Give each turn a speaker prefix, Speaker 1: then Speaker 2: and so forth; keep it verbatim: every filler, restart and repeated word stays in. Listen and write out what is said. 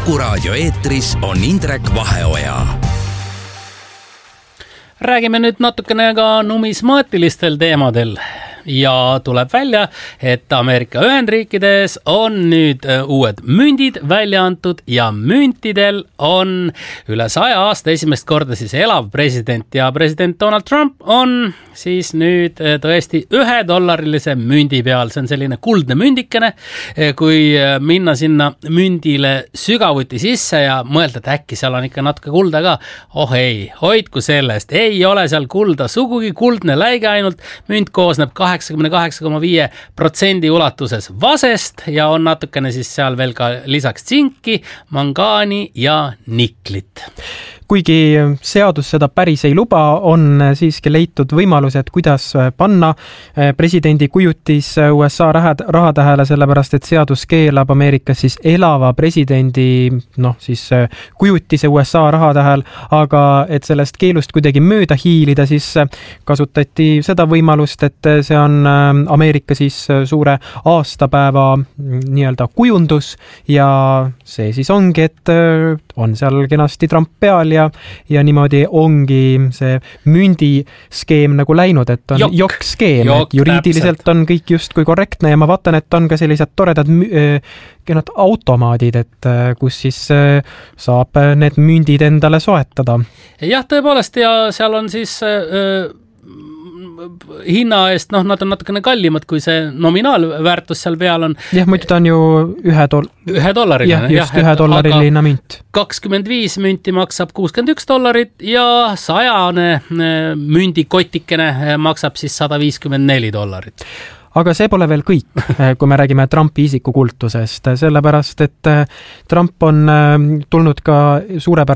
Speaker 1: Kuku raadio eetris on Indrek Vaheoja.
Speaker 2: Räägime nüüd natukene ka numismaatilistel teemadel. Ja tuleb välja, et Ameerika Ühendriikides on nüüd uued mündid välja antud ja müntidel on üle saja aasta esimest korda siis elav president ja president Donald Trump on siis nüüd tõesti ühe dollarilise mündi peal. See on selline kuldne mündikene. Kui minna sinna mündile sügavuti sisse ja mõelda, et äkki seal on ikka natuke kulda ka. Oh ei, hoidku sellest. Ei ole seal kulda, sugugi kuldne läige ainult. Münt koosneb kaheksakümmend kaheksa koma viis protsenti ulatuses vasest ja on natukene siis seal veel ka lisaks tsinki, mangaani ja niklit.
Speaker 3: Kuigi seadus seda päris ei luba, on siiski leitud võimalused, kuidas panna presidendi kujutis U S A rahatähele, sellepärast et seadus keelab Ameerikas siis elava presidendi noh, siis kujutise U S A rahatähel, aga et sellest keelust kuidagi mööda hiilida, siis kasutati seda võimalust, et see on Ameerika siis suure aastapäeva nii-öelda kujundus ja see siis ongi, et on seal kenasti Trump peal ja, ja niimoodi ongi see mündiskeem nagu läinud, et on jokk-skeem, et juriidiliselt täpselt on kõik just kui korrektne ja ma vaatan, et on ka sellised toredad kenad automaadid, et kus siis saab need mündid endale soetada.
Speaker 2: Jah, tõepoolest ja seal on siis öö, hinna eest, noh, nad on natukene kallimad, kui see nominaalväärtus seal peal on.
Speaker 3: Jah, muidu ta on ju ühe, dol-
Speaker 2: ühe dollariline.
Speaker 3: Ja, just ühe dollariline münt.
Speaker 2: kakskümmend viis münti maksab kuuskümmend üks dollarit ja sajane mündi kotikene maksab siis sada viiskümmend neli dollarit.
Speaker 3: Aga see pole veel kõik, kui me räägime Trumpi isikukultusest, sellepärast, et Trump on tulnud ka suurepärasest